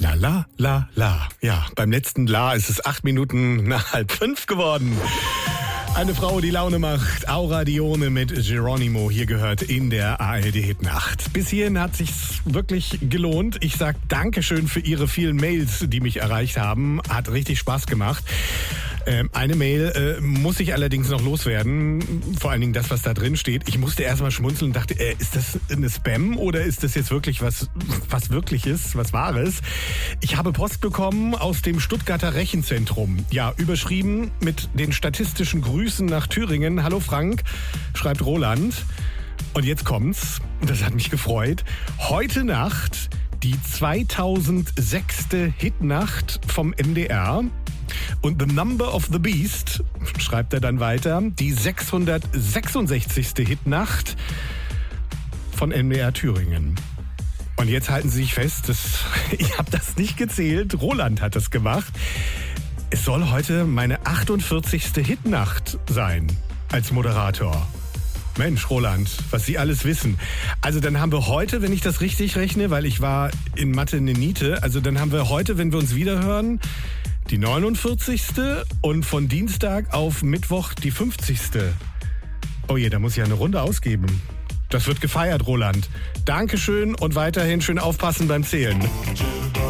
La la la la. Ja, beim letzten La ist es 8 Minuten nach 4:30 geworden. Eine Frau, die Laune macht. Aura Dione mit Geronimo. Hier gehört in der ARD-Hitnacht. Bis hierhin hat sich's wirklich gelohnt. Ich sag Dankeschön für Ihre vielen Mails, die mich erreicht haben. Hat richtig Spaß gemacht. Eine Mail muss ich allerdings noch loswerden. Vor allen Dingen das, was da drin steht. Ich musste erstmal schmunzeln und dachte, ist das eine Spam oder ist das jetzt wirklich was Wirkliches, was Wahres? Ich habe Post bekommen aus dem Stuttgarter Rechenzentrum. Ja, überschrieben mit den statistischen Grüßen nach Thüringen. Hallo Frank, schreibt Roland. Und jetzt kommt's, das hat mich gefreut. Heute Nacht die 2006. Hitnacht vom NDR. Und The Number of the Beast, schreibt er dann weiter, die 666. Hitnacht von NDR Thüringen. Und jetzt halten Sie sich fest, ich habe das nicht gezählt, Roland hat das gemacht. Es soll heute meine 48. Hitnacht sein als Moderator. Mensch, Roland, was Sie alles wissen. Also dann haben wir heute, wenn ich das richtig rechne, weil ich war in Mathe eine Niete, also dann haben wir heute, wenn wir uns wiederhören, die 49. und von Dienstag auf Mittwoch die 50. Oh je, da muss ich ja eine Runde ausgeben. Das wird gefeiert, Roland. Dankeschön und weiterhin schön aufpassen beim Zählen.